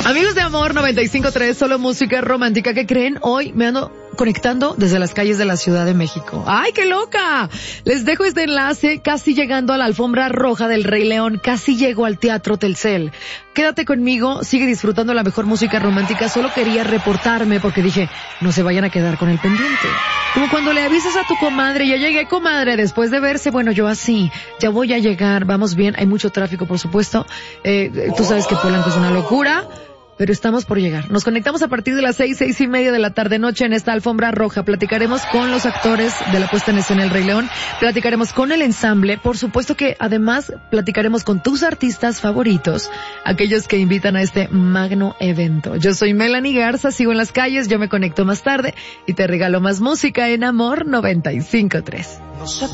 Amigos de Amor 95.3, solo música romántica. ¿Qué creen? Hoy me ando conectando desde las calles de la Ciudad de México. ¡Ay, qué loca! Les dejo este enlace casi llegando a la alfombra roja del Rey León. Casi llego al Teatro Telcel. Quédate conmigo, sigue disfrutando la mejor música romántica. Solo quería reportarme porque dije, no se vayan a quedar con el pendiente. Como cuando le avisas a tu comadre, ya llegué, comadre, después de verse, bueno, yo así, ya voy a llegar, vamos bien, hay mucho tráfico, por supuesto. Tú sabes que Polanco es una locura, pero estamos por llegar. Nos conectamos a partir de las 6:30 de la tarde-noche en esta alfombra roja. Platicaremos con los actores de la puesta en escena El Rey León. Platicaremos con el ensamble. Por supuesto que además platicaremos con tus artistas favoritos, aquellos que invitan a este magno evento. Yo soy Melanie Garza, sigo en las calles, yo me conecto más tarde y te regalo más música en Amor 95.3.